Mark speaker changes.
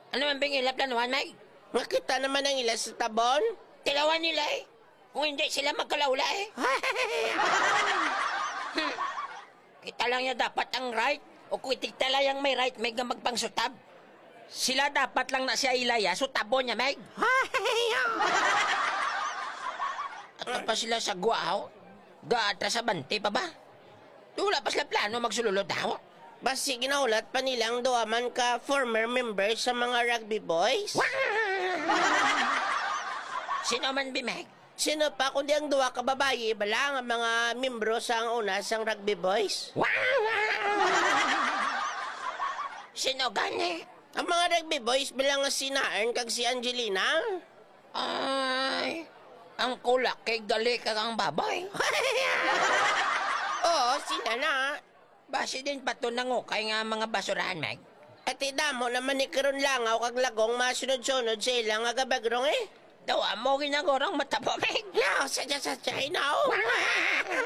Speaker 1: Ano man bing ila planuhan, Meg?
Speaker 2: Makita naman ang ila sa tabon.
Speaker 1: Tilawan nila eh. Kung hindi sila magkalaula eh. Kita lang niya dapat ang right. O kung itigta lang yung may right, Meg, na magpangsutab. Sila dapat lang na siya ilaya, sutabo niya, Meg. At pa sila sa guaw? Gaata sa bante pa ba? Wala pa sila plano magsululod daw.
Speaker 2: Basi ginaulat pa nilang duwaman ka former members sa mga rugby boys.
Speaker 1: Sino man bimeg?
Speaker 2: Sino pa kundi ang duwa ka babayi bala ang mga membro sa ang una sang rugby boys?
Speaker 1: Sino gani?
Speaker 2: Ang mga rugby boys bilang nga si Naern kag si Angelina.
Speaker 1: Ay, ang kulak kay gali kag ang baboy.
Speaker 2: Oo, sila na.
Speaker 1: Basi din pa to nangukay nga mga basurahan, Meg.
Speaker 2: At idamo naman ni karon langaw kag lagong masunod-sunod sa ilang nga gabagrong eh.
Speaker 1: Dawa mo ginagorang matabo, Meg.
Speaker 2: No, sadya, inaw.